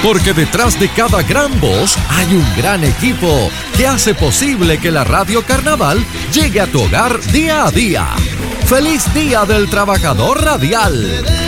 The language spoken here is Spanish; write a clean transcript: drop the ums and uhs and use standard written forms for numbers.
porque detrás de cada gran voz hay un gran equipo que hace posible que la Radio Carnaval llegue a tu hogar día a día. ¡Feliz Día del Trabajador Radial!